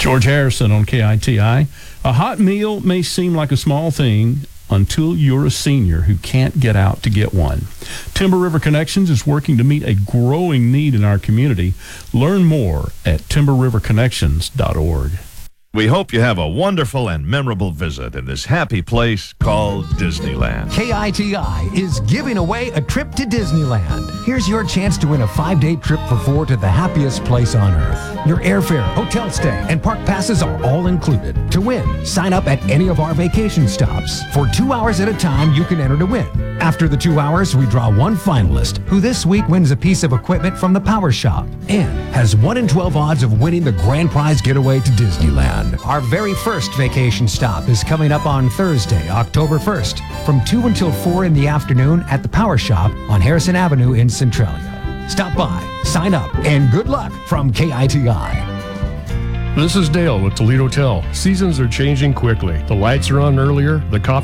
George Harrison on KITI. A hot meal may seem like a small thing until you're a senior who can't get out to get one. Timber River Connections is working to meet a growing need in our community. Learn more at timberriverconnections.org. We hope you have a wonderful and memorable visit in this happy place called Disneyland. KITI is giving away a trip to Disneyland. Here's your chance to win a 5-day trip for 4 to the happiest place on earth. Your airfare, hotel stay, and park passes are all included. To win, sign up at any of our vacation stops. For 2 hours at a time, you can enter to win. After the 2 hours, we draw one finalist, who this week wins a piece of equipment from the Power Shop and has 1 in 12 odds of winning the grand prize getaway to Disneyland. Our very first vacation stop is coming up on Thursday, October 1st, from 2 until 4 in the afternoon at the Power Shop on Harrison Avenue in Centralia. Stop by, sign up, and good luck from KITI. This is Dale with Toledo Tel. Seasons are changing quickly. The lights are on earlier, the coffee